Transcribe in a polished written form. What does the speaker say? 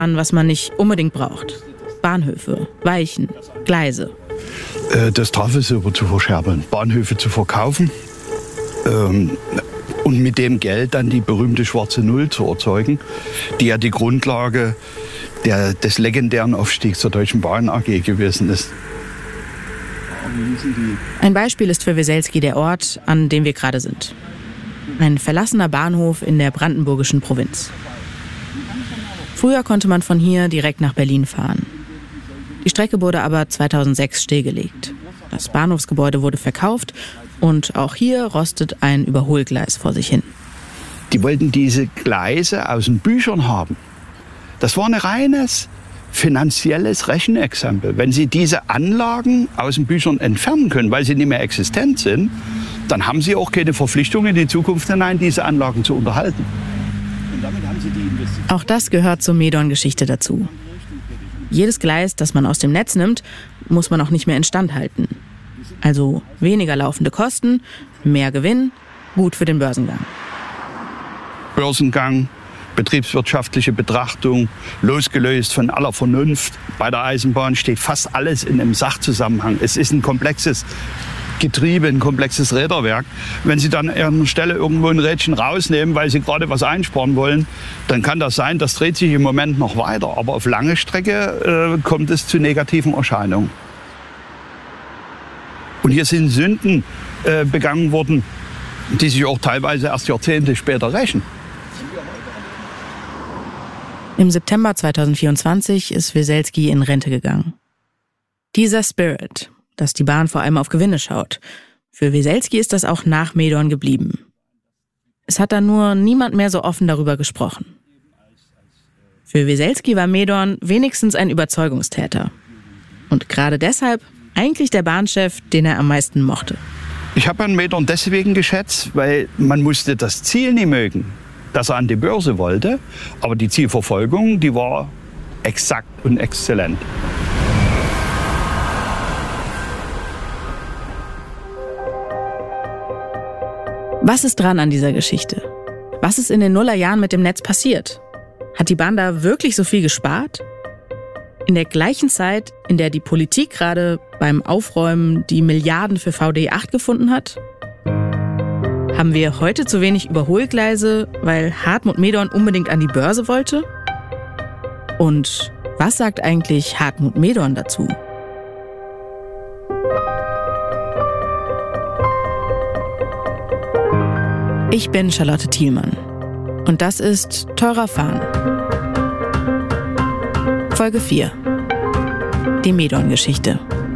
an was man nicht unbedingt braucht. Bahnhöfe, Weichen, Gleise. Das Tafelsilber zu verscherbeln, Bahnhöfe zu verkaufen und mit dem Geld dann die berühmte schwarze Null zu erzeugen, die ja die Grundlage des legendären Aufstiegs der Deutschen Bahn AG gewesen ist. Ein Beispiel ist für Weselski der Ort, an dem wir gerade sind. Ein verlassener Bahnhof in der brandenburgischen Provinz. Früher konnte man von hier direkt nach Berlin fahren. Die Strecke wurde aber 2006 stillgelegt. Das Bahnhofsgebäude wurde verkauft und auch hier rostet ein Überholgleis vor sich hin. Die wollten diese Gleise aus den Büchern haben. Das war ein reines finanzielles Rechenexempel. Wenn Sie diese Anlagen aus den Büchern entfernen können, weil sie nicht mehr existent sind, dann haben Sie auch keine Verpflichtung in die Zukunft hinein, diese Anlagen zu unterhalten. Und damit haben Sie die Investition. Auch das gehört zur Medon-Geschichte dazu. Jedes Gleis, das man aus dem Netz nimmt, muss man auch nicht mehr instand halten. Also weniger laufende Kosten, mehr Gewinn, gut für den Börsengang. Börsengang, betriebswirtschaftliche Betrachtung, losgelöst von aller Vernunft. Bei der Eisenbahn steht fast alles in einem Sachzusammenhang. Es ist ein komplexes Getriebe, ein komplexes Räderwerk. Wenn Sie dann an einer Stelle irgendwo ein Rädchen rausnehmen, weil Sie gerade was einsparen wollen, dann kann das sein, das dreht sich im Moment noch weiter. Aber auf lange Strecke kommt es zu negativen Erscheinungen. Und hier sind Sünden begangen worden, die sich auch teilweise erst Jahrzehnte später rächen. Im September 2024 ist Weselski in Rente gegangen. Dieser Spirit, dass die Bahn vor allem auf Gewinne schaut. Für Weselski ist das auch nach Medon geblieben. Es hat dann nur niemand mehr so offen darüber gesprochen. Für Weselski war Medon wenigstens ein Überzeugungstäter. Und gerade deshalb eigentlich der Bahnchef, den er am meisten mochte. Ich habe an Medon deswegen geschätzt, weil man musste das Ziel nicht mögen, dass er an die Börse wollte. Aber die Zielverfolgung, die war exakt und exzellent. Was ist dran an dieser Geschichte? Was ist in den Nullerjahren mit dem Netz passiert? Hat die Bahn da wirklich so viel gespart? In der gleichen Zeit, in der die Politik gerade beim Aufräumen die Milliarden für VD8 gefunden hat? Haben wir heute zu wenig Überholgleise, weil Hartmut Medon unbedingt an die Börse wollte? Und was sagt eigentlich Hartmut Medon dazu? Ich bin Charlotte Thielmann und das ist Teurer Fahren. Folge 4. Die Medon-Geschichte.